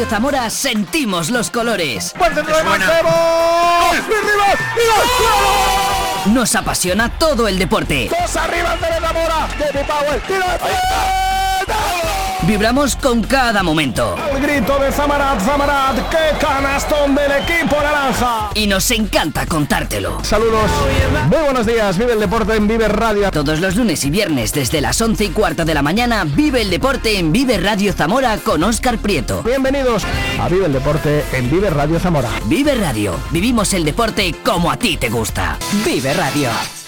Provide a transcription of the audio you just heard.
Radio Zamora sentimos los colores. Nos apasiona todo el deporte. ¡Dos arriba de Zamora! ¡Baby Power! ¡Tiro de Vibramos con cada momento. El grito de Zamarat, Zamarat, ¡qué canastón del equipo naranja! Y nos encanta contártelo. Saludos, muy buenos días, vive el deporte en Vive Radio. Todos los lunes y viernes desde las 11:15 de la mañana, vive el deporte en Vive Radio Zamora con Óscar Prieto. Bienvenidos a Vive el deporte en Vive Radio Zamora. Vive Radio, vivimos el deporte como a ti te gusta. Vive Radio.